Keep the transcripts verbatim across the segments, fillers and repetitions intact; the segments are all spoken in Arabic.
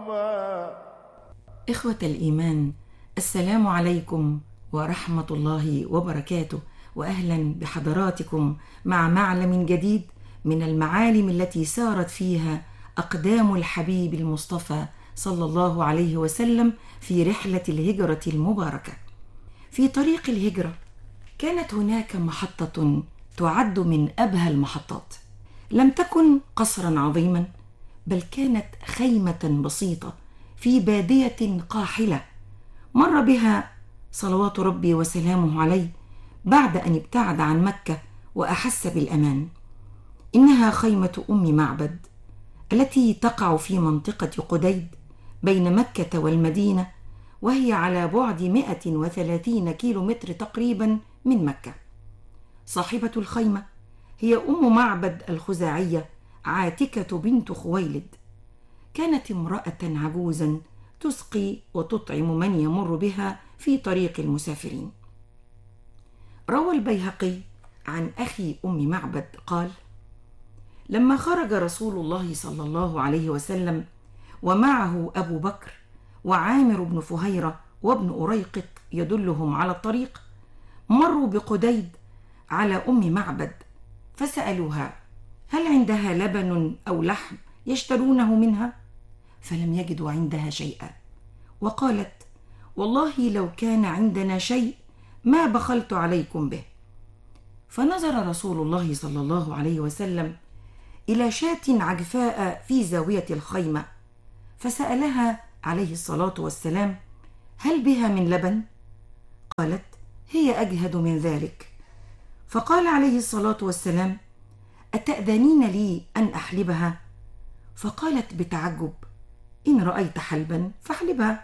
مرحبا. إخوة الإيمان، السلام عليكم ورحمة الله وبركاته، وأهلا بحضراتكم مع معلم جديد من المعالم التي سارت فيها أقدام الحبيب المصطفى صلى الله عليه وسلم في رحلة الهجرة المباركة. في طريق الهجرة كانت هناك محطة تعد من أبهى المحطات، لم تكن قصرا عظيما، بل كانت خيمة بسيطة في بادية قاحلة مر بها صلوات ربي وسلامه عليه بعد أن ابتعد عن مكة وأحس بالأمان. إنها خيمة أم معبد التي تقع في منطقة قديد بين مكة والمدينة، وهي على بعد مئة وثلاثين كيلومتر تقريبا من مكة. صاحبة الخيمة هي أم معبد الخزاعية عاتكة بنت خويلد. كانت امرأة عجوزا تسقي وتطعم من يمر بها في طريق المسافرين. روى البيهقي عن أخي أم معبد قال: لما خرج رسول الله صلى الله عليه وسلم ومعه أبو بكر وعامر بن فهيرة وابن أريقط يدلهم على الطريق، مروا بقديد على أم معبد فسألوها هل عندها لبن أو لحم يشترونه منها؟ فلم يجدوا عندها شيئا، وقالت: والله لو كان عندنا شيء ما بخلت عليكم به. فنظر رسول الله صلى الله عليه وسلم إلى شاة عجفاء في زاوية الخيمة فسألها عليه الصلاة والسلام: هل بها من لبن؟ قالت: هي أجهد من ذلك. فقال عليه الصلاة والسلام: أتأذنين لي أن أحلبها؟ فقالت بتعجب: إن رأيت حلبا فاحلبها.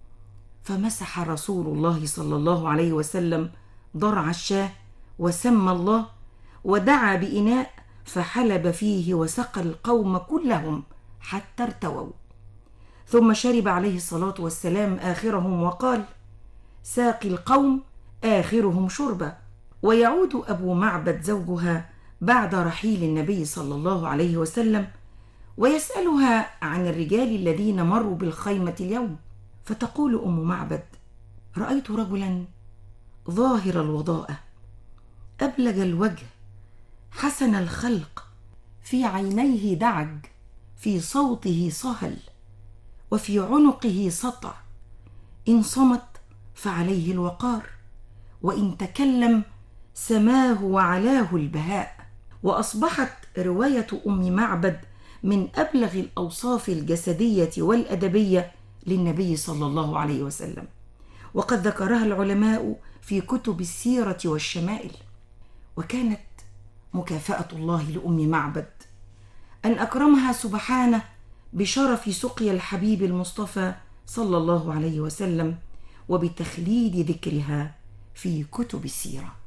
فمسح رسول الله صلى الله عليه وسلم ضرع الشاة وسمى الله ودعا بإناء فحلب فيه وسقى القوم كلهم حتى ارتووا، ثم شرب عليه الصلاة والسلام آخرهم وقال: ساقي القوم آخرهم شربا. ويعود أبو معبد زوجها بعد رحيل النبي صلى الله عليه وسلم ويسألها عن الرجال الذين مروا بالخيمة اليوم، فتقول أم معبد: رأيت رجلا ظاهر الوضاءة أبلج الوجه حسن الخلق، في عينيه دعج، في صوته صهل، وفي عنقه سطع، إن صمت فعليه الوقار، وإن تكلم سماه وعلاه البهاء. وأصبحت رواية أم معبد من أبلغ الأوصاف الجسدية والأدبية للنبي صلى الله عليه وسلم، وقد ذكرها العلماء في كتب السيرة والشمائل. وكانت مكافأة الله لأم معبد أن أكرمها سبحانه بشرف سقيا الحبيب المصطفى صلى الله عليه وسلم وبتخليد ذكرها في كتب السيرة.